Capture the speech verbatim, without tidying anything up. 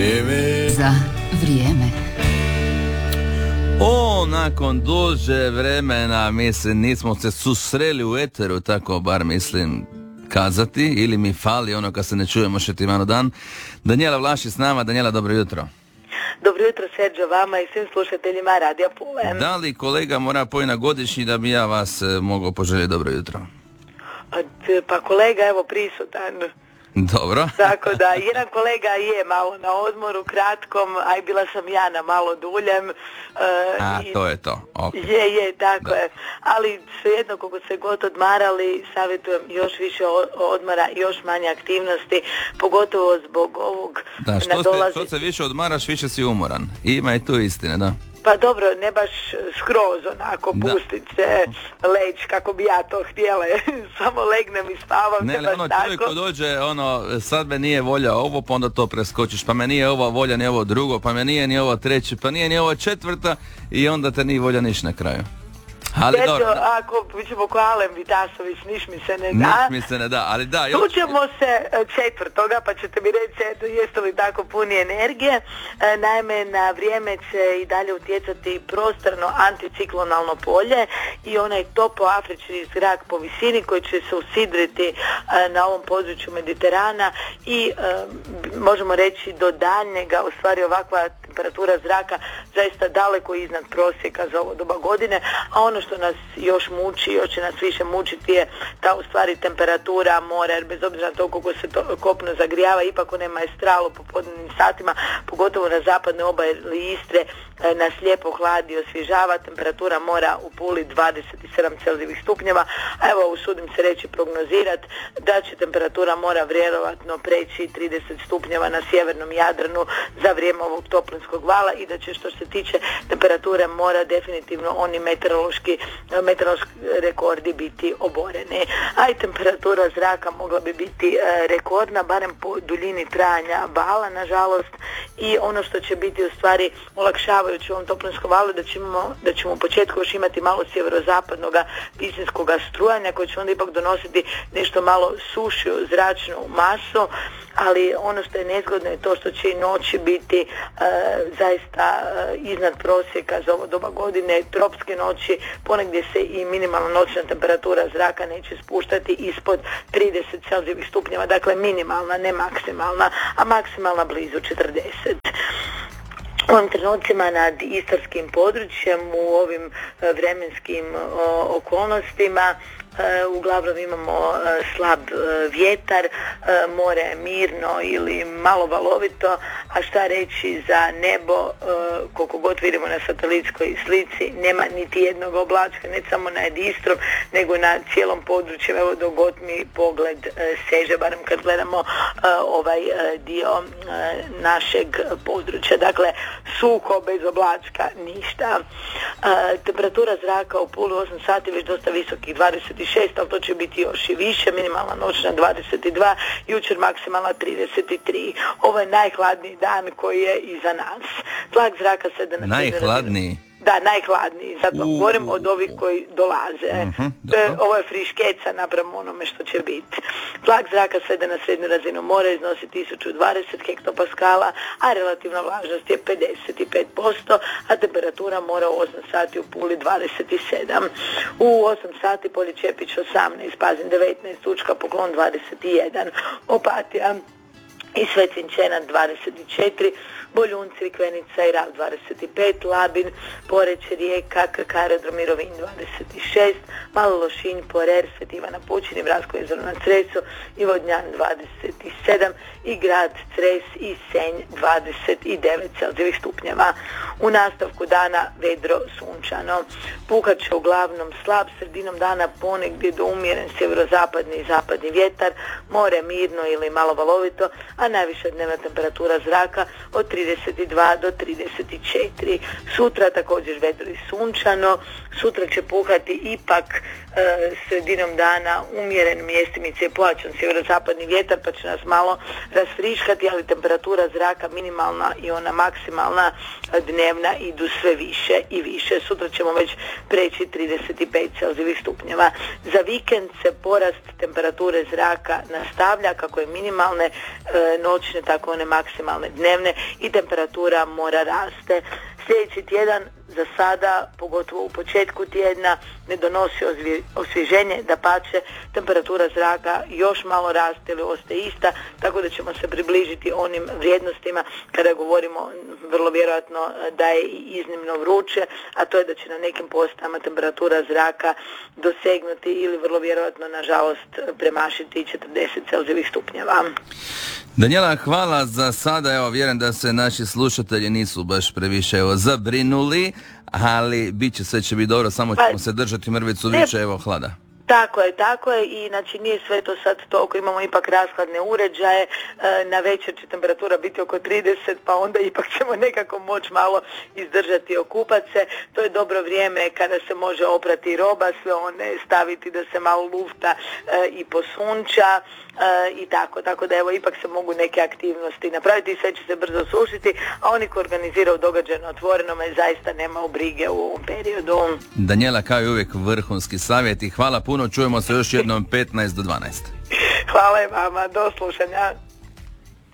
Vrijeme za vrijeme. O, nakon duže vremena, mislim, nismo se susreli u eteru, tako bar mislim kazati, ili mi fali ono kad se ne čujemo šetimano dan. Daniela Vlašić s nama. Daniela, dobro jutro. Dobro jutro, Serđo, vama i svim slušateljima Radija Pule. Da li kolega mora poći na godišnji da bi ja vas e, mogao poželjeti dobro jutro? Pa, pa kolega, evo, prisutan. Dobro. Tako da, jedan kolega je malo na odmoru kratkom, a i bila sam ja na malo duljem. Uh, a, i, to je to. Okay. Je, je, tako da. je. Ali svejedno, kako se god odmarali, savjetujem još više odmora, još manje aktivnosti, pogotovo zbog ovog da, što, nadolazi... ste, što se više odmaraš, više si umoran. Ima i tu istine, da. Pa dobro, ne baš skroz onako, pustit se leć kako bi ja to htjela, samo legnem i spavam. Ne, ali ono čovjek ko dođe, ono, sad me nije volja ovo, pa onda to preskočiš, pa me nije ova volja ni ovo drugo, pa me nije ni ovo treće, pa nije ni ovo četvrta i onda te nije volja niš na kraju. Ali Eto, dobro. ako ćemo ko Alen Vitasović, niš mi se ne da. Niš mi se ne da, ali da. Još... Čućemo se četvrtoga, pa ćete mi reći, eto, jeste li tako puni energije. E, naime, na vrijeme će i dalje utjecati prostorno anticiklonalno polje i onaj topo-afrički zrak po visini koji će se usidriti e, na ovom području Mediterana i e, možemo reći do daljnjega, u stvari ovakva temperatura zraka zaista daleko iznad prosjeka za ovo doba godine, a ono što nas još muči, još će nas više mučiti je ta u stvari temperatura mora, jer bez obzira na to koliko se to kopno zagrijava, ipak on je maestral u popodnevnim satima, pogotovo na zapadne obali Istre, nas lijepo hladi, osvježava. Temperatura mora u Puli dvadeset sedam Celzijevih stupnjeva, a evo usudim se reći, prognozirat da će temperatura mora vjerojatno preći trideset stupnjeva na sjevernom Jadranu za vrijeme ovog toplinskog vala i da će, što se tiče temperature mora, definitivno oni meteorološki, meteorološki rekordi biti oboreni. A i temperatura zraka mogla bi biti e, rekordna, barem po duljini trajanja vala, nažalost, i ono što će biti u stvari olakšavajući u ovom toplinskom valu, da ćemo, da ćemo u početku još imati malo sjeverozapadnog visinskog strujanja koji će onda ipak donositi nešto malo sušiju zračnu masu, ali ono što je nezgodno je to što će i noći biti e, zaista e, iznad prosjeka za ovo doba godine, tropske noći, ponegdje se i minimalna noćna temperatura zraka neće spuštati ispod trideset Celzijevih stupnjeva, dakle minimalna, ne maksimalna, a maksimalna blizu četrdeset. U ovim trenucima nad istarskim područjem, u ovim vremenskim o, okolnostima, Uh, uglavnom imamo uh, slab uh, vjetar, uh, more je mirno ili malo valovito, a šta reći za nebo, uh, koliko god vidimo na satelitskoj slici, nema niti jednog oblačka, ne samo nad Istrom, nego na cijelom području, evo dok god mi pogled uh, seže, barem kad gledamo uh, ovaj uh, dio uh, našeg područja. Dakle, suho, bez oblačka, ništa. Uh, temperatura zraka u Puli osam sati već dosta visokih, dvadeset šest, ali to će biti još i više, minimalna noćna dvadeset dva, jučer maksimalna trideset tri. Ovo je najhladniji dan koji je iza nas. Tlak zraka se da... Najhladniji? Da, najhladniji, sad vam govorim od ovih koji dolaze. Uh-huh, e, ovo je friškeca napravo onome što će biti. Tlak zraka svede na srednju razinu mora iznosi tisuću dvadeset hektopaskala, a relativna vlažnost je pedeset pet posto, a temperatura mora u osam sati u Puli dvadeset sedam. U osam sati Polje Čepić osamnaest, Pazin devetnaest, Učka Poklon dvadeset jedan, Opatija i Svetinčena dvadeset četiri, Boljun, Crikvenica i Rab dvadeset pet, Labin, Poreč, Rijeka, Krk, Aerodrom i Rovinj dvadeset šest, Malo Lošinj, Porer, Svet Ivana Pučin, Vransko jezero na Cresu i Vodnjan dvadeset sedam i grad Cres i Senj dvadeset devet Celzijevih stupnjeva. U nastavku dana vedro, sunčano. Puhat će uglavnom slab, sredinom dana ponegdje do umjeren sjeverozapadni i zapadni vjetar, more mirno ili malo valovito, a najviša dnevna temperatura zraka od trideset dva do trideset četiri. Sutra također vedro i sunčano. Sutra će puhati ipak e, sredinom dana umjeren, mjestimice i pojačan sjeverozapadni vjetar, pa će nas malo rasfriškati, ali temperatura zraka minimalna i ona maksimalna dnevna idu sve više i više. Sutra ćemo već preći trideset pet Celzijevih stupnjeva. Za vikend se porast temperature zraka nastavlja, kako je minimalne e, noćne, tako one maksimalne dnevne, i temperatura mora raste. Sljedeći tjedan za sada, pogotovo u početku tjedna, ne donosi osvježenje, dapače, temperatura zraka još malo raste ili ostaje ista, tako da ćemo se približiti onim vrijednostima kada govorimo vrlo vjerojatno da je i iznimno vruće, a to je da će na nekim postajama temperatura zraka dosegnuti ili vrlo vjerojatno, nažalost, premašiti četrdeset Celzijevih stupnjeva. Danijela, hvala za sada. Evo, vjerujem da se naši slušatelji nisu baš previše evo, zabrinuli, ali bit će, sve će biti dobro, samo ćemo pa, se držati mrvicu više evo hlada. Tako je, tako je, i znači nije sve to sad toliko, imamo ipak rashladne uređaje, e, na večer će temperatura biti oko trideset, pa onda ipak ćemo nekako moći malo izdržati i okupati se. To je dobro vrijeme kada se može oprati roba, sve one staviti da se malo lufta e, i posunča e, i tako, tako da evo ipak se mogu neke aktivnosti napraviti i sve će se brzo sušiti, a oni koji organiziraju događaj na otvorenome zaista nema brige u ovom periodu. Danijela, kao i uvijek, vrhunski savjet i hvala puno. Čujemo se još jednom petnaest do dvanaest. Hvala i vama, do slušanja.